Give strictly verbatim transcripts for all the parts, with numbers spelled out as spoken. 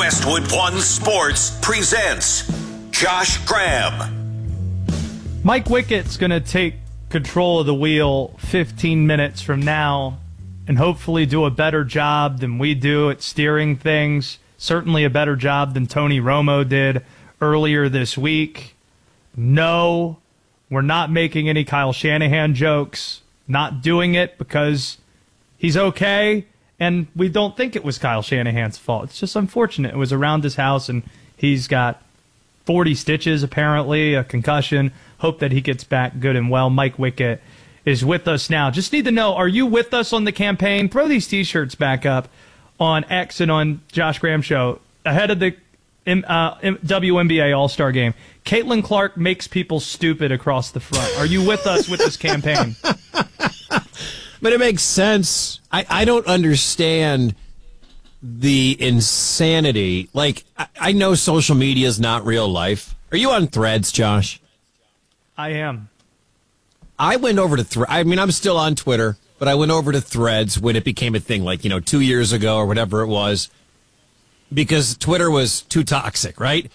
Westwood One Sports presents Josh Graham. Mike Wickett's going to take control of the wheel fifteen minutes from now and hopefully do a better job than we do at steering things. Certainly a better job than Tony Romo did earlier this week. No, we're not making any Kyle Shanahan jokes. Not doing it because he's okay, and we don't think it was Kyle Shanahan's fault. It's just unfortunate. It was around his house, and he's got forty stitches, apparently, a concussion. Hope that he gets back good and well. Mike Wickett is with us now. Just need to know, are you with us on the campaign? Throw these T-shirts back up on X and on Josh Graham Show ahead of the uh, W N B A All-Star Game. Caitlin Clark makes people stupid across the front. Are you with us with this campaign? But it makes sense. I, I don't understand the insanity. Like, I, I know social media is not real life. Are you on Threads, Josh? I am. I went over to Threads. I mean, I'm still on Twitter, but I went over to Threads when it became a thing, like, you know, two years ago or whatever it was, because Twitter was too toxic, right?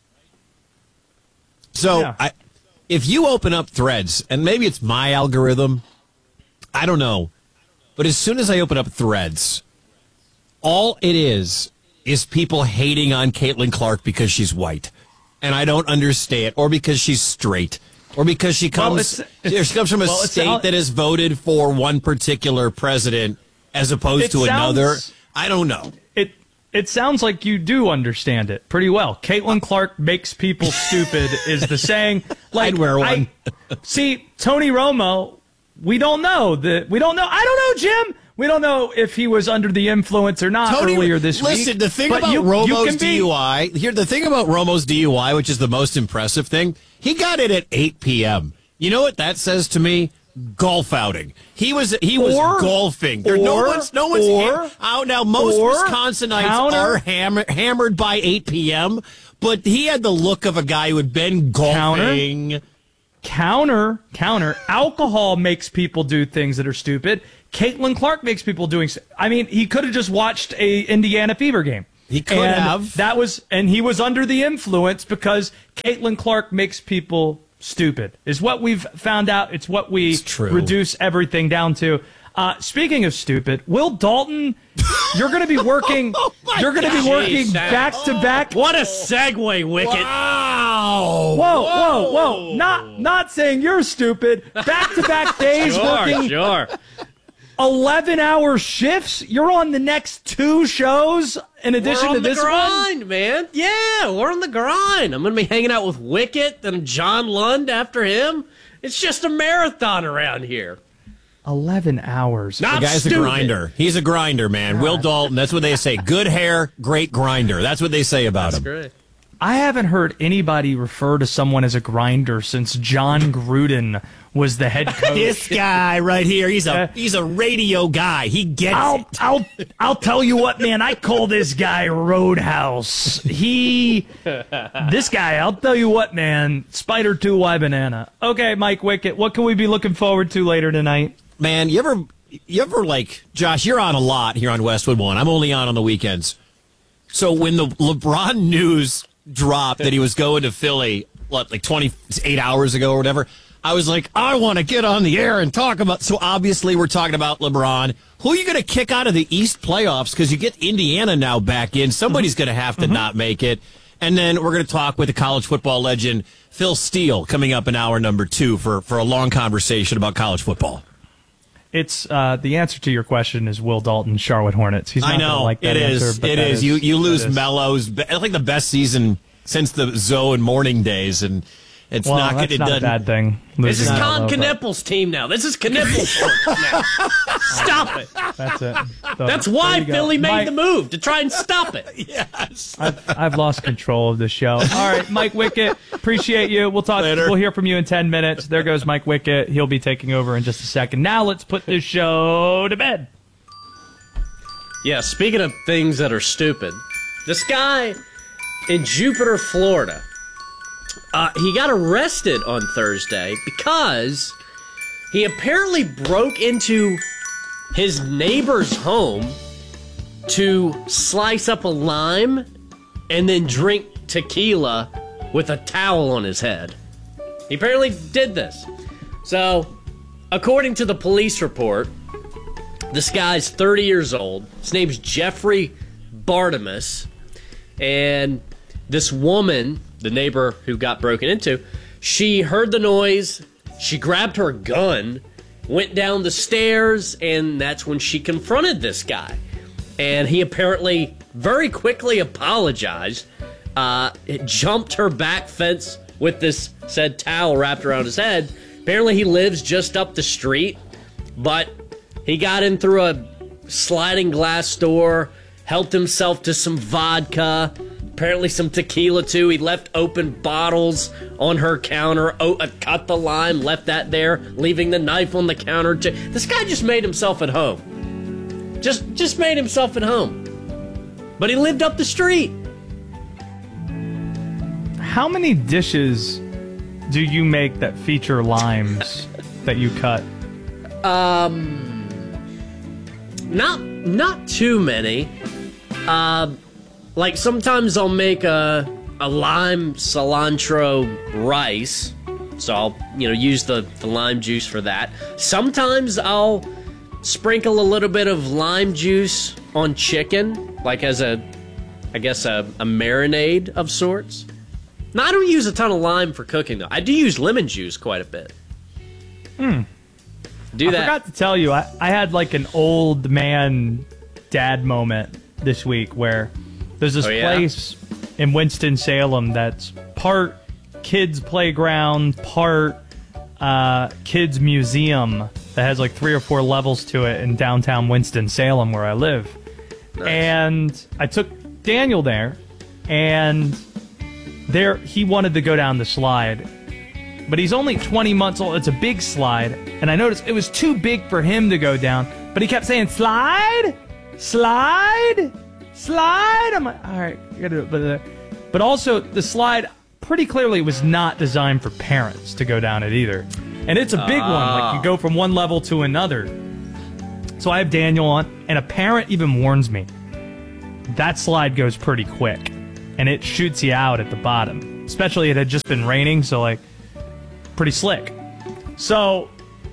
So Yeah. I, if you open up Threads, and maybe it's my algorithm, I don't know, but as soon as I open up Threads, all it is is people hating on Caitlin Clark because she's white, and I don't understand, or because she's straight, or because she comes Well, it's- it's- she comes from a well, it's state out- that has voted for one particular president as opposed It to sounds- another. I don't know. It it sounds like you do understand it pretty well. Caitlin Clark makes people stupid is the saying. Like, I'd wear one. I, see, Tony Romo, we don't know. The, we don't know. I don't know, Jim. We don't know if he was under the influence or not Tony, earlier this listen, week. Listen, the thing but about you, Romo's you can be, D U I, here, the thing about Romo's D U I, which is the most impressive thing, he got it at eight p.m. You know what that says to me? Golf outing. He was he was Or- golfing. There, no or- one's no one's or- ham- out now. Most or Wisconsinites counter- are hammer, hammered by eight p.m. But he had the look of a guy who had been golfing. Counter, counter. Alcohol makes people do things that are stupid. Caitlin Clark makes people doing. I mean, he could have just watched a Indiana Fever game. He could and have. That was, and he was under the influence because Caitlin Clark makes people stupid. Is what we've found out. It's what we It's true. reduce everything down to. Uh, speaking of stupid, Will Dalton, you're going to be working. Oh my you're going to be God. working Jeez, that- back to back. What a segue, Wicket. Wow! Whoa, whoa, whoa! Not, not saying you're stupid. Back to back days Sure, working sure. eleven-hour shifts. You're on the next two shows in addition We're to on the this one. grind, man. Yeah, we're on the grind. I'm going to be hanging out with Wicket and John Lund after him. It's just a marathon around here. Eleven hours. Not The guy's stupid. a grinder. He's a grinder, man. Will Dalton, that's what they say. Good hair, great grinder. That's what they say about That's him. great. I haven't heard anybody refer to someone as a grinder since John Gruden was the head coach. This guy right here, he's a Uh, he's a radio guy. He gets I'll, it. I'll, I'll tell you what, man. I call this guy Roadhouse. He, this guy. I'll tell you what, man. Spider two Y banana. Okay, Mike Wickett. What can we be looking forward to later tonight? Man, you ever you ever like Josh, you're on a lot here on Westwood One. I'm only on on the weekends. So when the LeBron news dropped that he was going to Philly, what, like twenty-eight hours ago or whatever, I was like, I want to get on the air and talk about. So obviously we're talking about LeBron. Who are you going to kick out of the East playoffs? Because you get Indiana now back in. Somebody's going to have to Mm-hmm. not make it. And then we're going to talk with the college football legend Phil Steele coming up in hour number two for, for a long conversation about college football. It's uh, the answer to your question is Will Dalton, Charlotte Hornets. He's not I know gonna like that it is. answer, but It that is. You you that lose is. Mellows. It's like the best season since the Zoe and Morning days, and it's Well, not. that's It not a doesn't. bad thing. This is Losing Con Melo, but Knippel's team now. This is Knippel's now. Stop it. That's it. So, That's there why you go. Philly made Mike, the move, to try and stop it. Yes. I've, I've lost control of the show. All right, Mike Wickett, appreciate you. We'll talk. Later. We'll hear from you in ten minutes. There goes Mike Wickett. He'll be taking over in just a second. Now let's put this show to bed. Yeah, speaking of things that are stupid, this guy in Jupiter, Florida, uh, he got arrested on Thursday because he apparently broke into his neighbor's home to slice up a lime and then drink tequila with a towel on his head. He apparently did this. So, according to the police report, this guy's thirty years old. His name's Jeffrey Bartimus. And this woman, the neighbor who got broken into, she heard the noise, she grabbed her gun, went down the stairs, and that's when she confronted this guy. And he apparently very quickly apologized. Uh, it jumped her back fence with this said towel wrapped around his head. Apparently he lives just up the street, but he got in through a sliding glass door, helped himself to some vodka, apparently some tequila too. He left open bottles on her counter, oh, uh, cut the lime, left that there, leaving the knife on the counter. Too. This guy just made himself at home. Just, just made himself at home. But he lived up the street. How many dishes do you make that feature limes that you cut? Um, not not too many. Uh, like sometimes I'll make a a lime cilantro rice, so I'll you know use the the lime juice for that. Sometimes I'll sprinkle a little bit of lime juice on chicken, like as a, I guess a, a marinade of sorts. Now, I don't use a ton of lime for cooking, though. I do use lemon juice quite a bit. Hmm. Do I that. I forgot to tell you, I, I had like an old man dad moment this week where there's this oh, yeah? place in Winston-Salem that's part kids playground, part uh, kids museum that has like three or four levels to it in downtown Winston-Salem where I live. Nice. And I took Daniel there, and there he wanted to go down the slide, but he's only twenty months old. It's a big slide, and I noticed it was too big for him to go down, but he kept saying slide, slide, slide. I'm like, all right, I gotta do it. But, uh, but also the slide pretty clearly was not designed for parents to go down it either, and it's a big uh. one. Like you go from one level to another. So I have Daniel on, and a parent even warns me that slide goes pretty quick. And it shoots you out at the bottom. Especially it had just been raining, so like, pretty slick. So,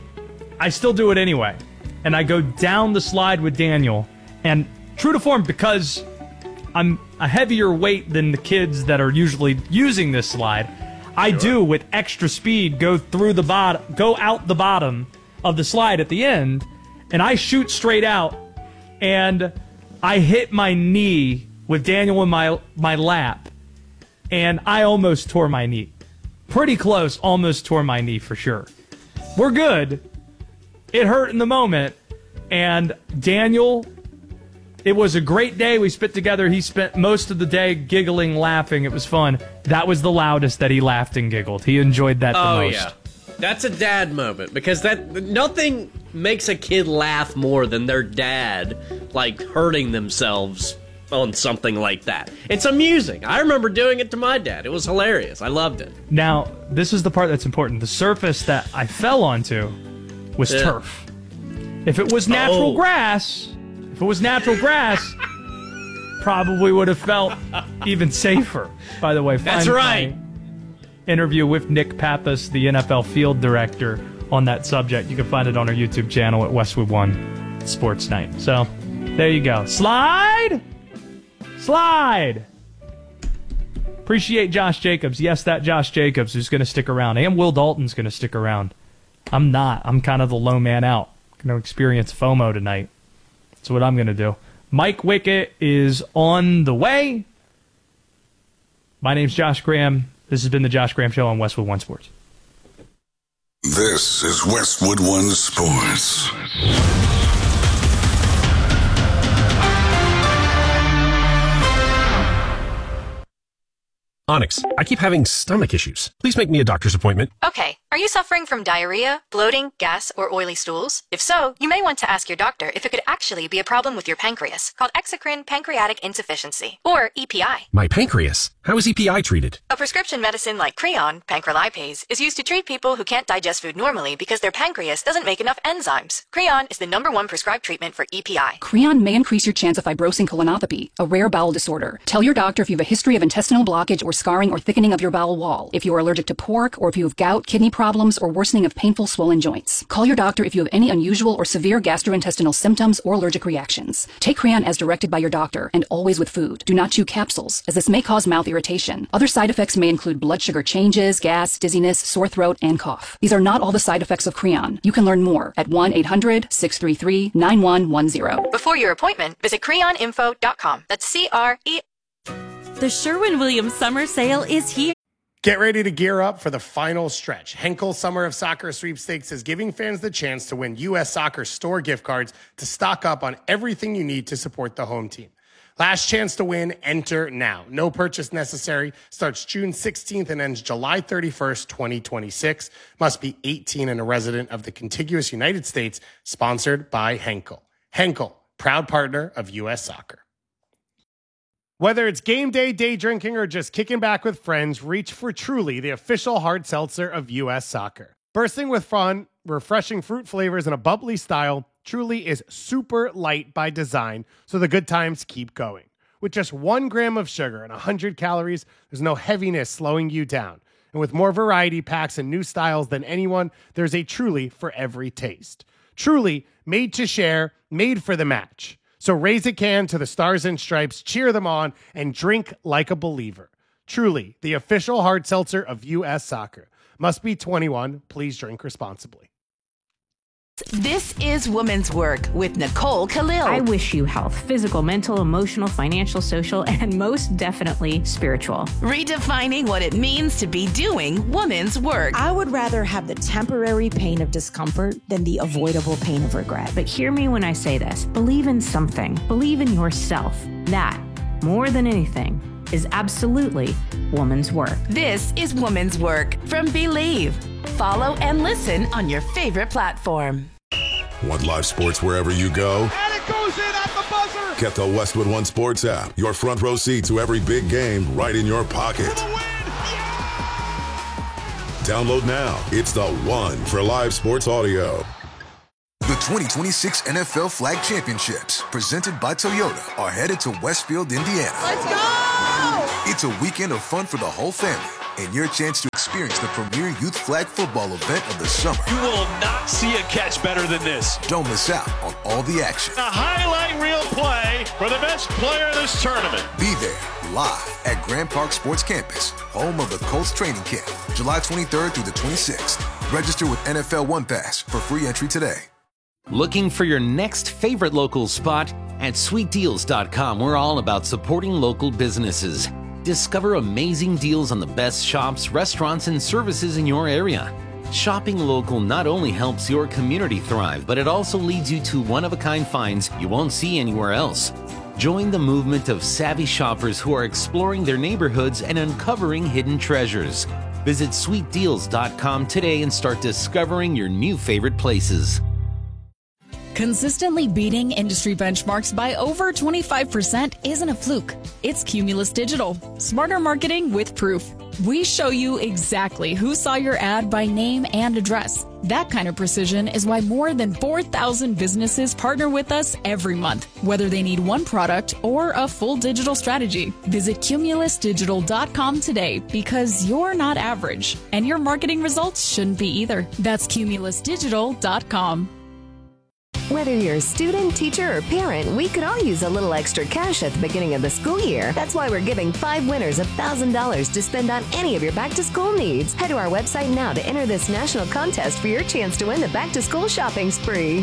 I still do it anyway. And I go down the slide with Daniel. And true to form, because I'm a heavier weight than the kids that are usually using this slide, I sure. do, with extra speed, go through the bottom, go out the bottom of the slide at the end. And I shoot straight out. And I hit my knee with Daniel in my my lap, and I almost tore my knee. Pretty close, almost tore my knee for sure. We're good. It hurt in the moment, and Daniel, it was a great day. We spent together. He spent most of the day giggling, laughing. It was fun. That was the loudest that he laughed and giggled. He enjoyed that the oh, most. Yeah. That's a dad moment, because that nothing makes a kid laugh more than their dad, like, hurting themselves on something like that. It's amusing. I remember doing it to my dad. It was hilarious. I loved it. Now, this is the part that's important. The surface that I fell onto was yeah. turf. If it was natural oh. grass, if it was natural grass, probably would have felt even safer. By the way, that's right. Interview with Nick Pappas, the N F L field director, on that subject. You can find it on our YouTube channel at Westwood One Sports Night. So, there you go. Slide! Slide! Appreciate Josh Jacobs. Yes, that Josh Jacobs who's going to stick around. And Will Dalton's going to stick around. I'm not. I'm kind of the low man out. Going to experience FOMO tonight. That's what I'm going to do. Mike Wickett is on the way. My name's Josh Graham. This has been the Josh Graham Show on Westwood One Sports. This is Westwood One Sports. Onyx, I keep having stomach issues. Please make me a doctor's appointment. Okay, Are you suffering from diarrhea, bloating, gas, or oily stools? If so, you may want to ask your doctor if it could actually be a problem with your pancreas, called exocrine pancreatic insufficiency, or E P I. My pancreas? How is E P I treated? A prescription medicine like Creon, pancrelipase, is used to treat people who can't digest food normally because their pancreas doesn't make enough enzymes. Creon is the number one prescribed treatment for E P I. Creon may increase your chance of fibrosing colonopathy, a rare bowel disorder. Tell your doctor if you have a history of intestinal blockage or scarring or thickening of your bowel wall, if you are allergic to pork, or if you have gout, kidney problems, or worsening of painful swollen joints. Call your doctor if you have any unusual or severe gastrointestinal symptoms or allergic reactions. Take Creon as directed by your doctor and always with food. Do not chew capsules, as this may cause mouth irritation. Other side effects may include blood sugar changes, gas, dizziness, sore throat, and cough. These are not all the side effects of Creon. You can learn more at one eight hundred, six three three, nine one one zero. Before your appointment, visit creon info dot com. That's C R E. The Sherwin-Williams summer sale is here. Get ready to gear up for the final stretch. Henkel Summer of Soccer Sweepstakes is giving fans the chance to win U S Soccer store gift cards to stock up on everything you need to support the home team. Last chance to win, enter now. No purchase necessary. Starts June sixteenth and ends July thirty-first, twenty twenty-six. Must be eighteen and a resident of the contiguous United States. Sponsored by Henkel. Henkel, proud partner of U S Soccer. Whether it's game day, day drinking, or just kicking back with friends, reach for Truly, the official hard seltzer of U S Soccer. Bursting with fun, refreshing fruit flavors, and a bubbly style, Truly is super light by design, so the good times keep going. With just one gram of sugar and one hundred calories, there's no heaviness slowing you down. And with more variety packs and new styles than anyone, there's a Truly for every taste. Truly, made to share, made for the match. So raise a can to the Stars and Stripes, cheer them on, and drink like a believer. Truly, the official hard seltzer of U S Soccer. Must be twenty-one. Please drink responsibly. This is Women's Work with Nicole Khalil. I wish you health, physical, mental, emotional, financial, social, and most definitely spiritual. Redefining what it means to be doing women's work. I would rather have the temporary pain of discomfort than the avoidable pain of regret. But hear me when I say this. Believe in something. Believe in yourself. That, more than anything, is absolutely woman's work. This is Woman's Work from Believe. Follow and listen on your favorite platform. Want live sports wherever you go? And it goes in at the buzzer! Get the Westwood One Sports app. Your front row seat to every big game right in your pocket. For the win! Yeah! Download now. It's the one for live sports audio. The twenty twenty-six N F L Flag Championships, presented by Toyota, are headed to Westfield, Indiana. Let's go! It's a weekend of fun for the whole family, and your chance to experience the premier youth flag football event of the summer. You will not see a catch better than this. Don't miss out on all the action. A highlight reel play for the best player of this tournament. Be there, live at Grand Park Sports Campus, home of the Colts training camp, July twenty-third through the twenty-sixth. Register with N F L One Pass for free entry today. Looking for your next favorite local spot? At sweet deals dot com, we're all about supporting local businesses. Discover amazing deals on the best shops, restaurants, and services in your area. Shopping local not only helps your community thrive, but it also leads you to one-of-a-kind finds you won't see anywhere else. Join the movement of savvy shoppers who are exploring their neighborhoods and uncovering hidden treasures. Visit sweet deals dot com today and start discovering your new favorite places. Consistently beating industry benchmarks by over twenty-five percent isn't a fluke. It's Cumulus Digital. Smarter marketing with proof. We show you exactly who saw your ad by name and address. That kind of precision is why more than four thousand businesses partner with us every month, whether they need one product or a full digital strategy. Visit cumulus digital dot com today, because you're not average, and your marketing results shouldn't be either. That's cumulus digital dot com. Whether you're a student, teacher, or parent, we could all use a little extra cash at the beginning of the school year. That's why we're giving five winners one thousand dollars to spend on any of your back-to-school needs. Head to our website now to enter this national contest for your chance to win the back-to-school shopping spree.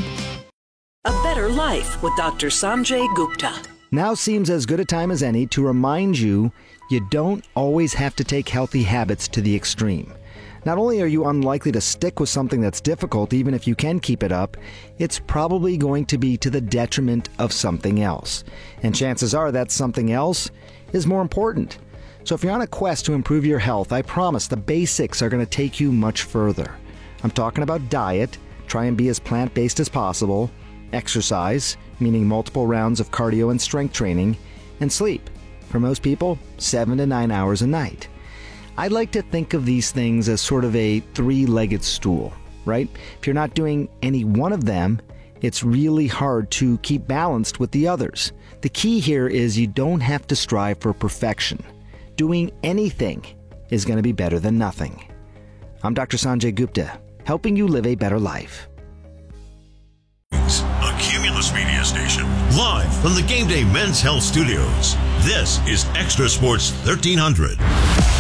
A better life with Doctor Sanjay Gupta. Now seems as good a time as any to remind you you don't always have to take healthy habits to the extreme. Not only are you unlikely to stick with something that's difficult, even if you can keep it up, it's probably going to be to the detriment of something else. And chances are that something else is more important. So if you're on a quest to improve your health, I promise the basics are going to take you much further. I'm talking about diet, try and be as plant-based as possible, exercise, meaning multiple rounds of cardio and strength training, and sleep. For most people, seven to nine hours a night. I like to think of these things as sort of a three-legged stool, right? If you're not doing any one of them, it's really hard to keep balanced with the others. The key here is you don't have to strive for perfection. Doing anything is going to be better than nothing. I'm Doctor Sanjay Gupta, helping you live a better life. A Cumulus Media Station, live from the Game Day Men's Health Studios. This is Extra Sports thirteen hundred.